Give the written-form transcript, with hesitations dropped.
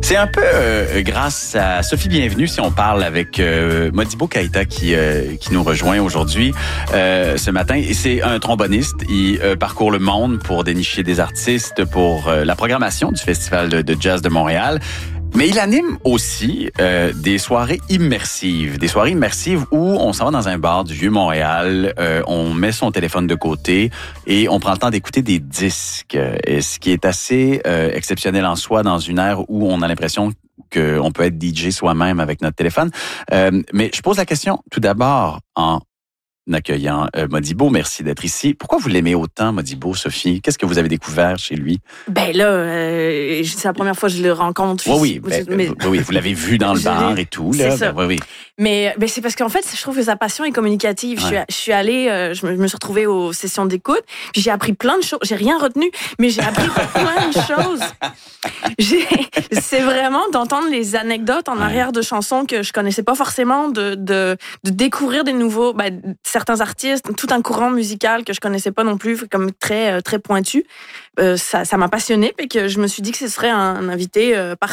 C'est un peu grâce à Sophie Bienvenue si on parle avec Modibo Keïta qui nous rejoint aujourd'hui ce matin. Et c'est un tromboniste. Il parcourt le monde pour dénicher des artistes pour la programmation du Festival de jazz de Montréal. Mais il anime aussi des soirées immersives. Des soirées immersives où on s'en va dans un bar du Vieux-Montréal, on met son téléphone de côté et on prend le temps d'écouter des disques. Et ce qui est assez exceptionnel en soi dans une ère où on a l'impression qu'on peut être DJ soi-même avec notre téléphone. Mais je pose la question tout d'abord en accueillant Modibo. Merci d'être ici. Pourquoi vous l'aimez autant, Modibo, Sophie? Qu'est-ce que vous avez découvert chez lui? Ben là, c'est la première fois que je le rencontre. Oui, vous l'avez vu dans le bar et tout. Là. C'est ça. Oui. Mais c'est parce qu'en fait, je trouve que sa passion est communicative. Ouais. Je suis allée, je me suis retrouvée aux sessions d'écoute, puis j'ai appris plein de choses. J'ai rien retenu, mais j'ai appris plein de choses. C'est vraiment d'entendre les anecdotes en arrière de chansons que je connaissais pas forcément, de découvrir des nouveaux, certains artistes, tout un courant musical que je connaissais pas non plus, comme très très pointu. Ça m'a passionnée, et que je me suis dit que ce serait un invité parfait.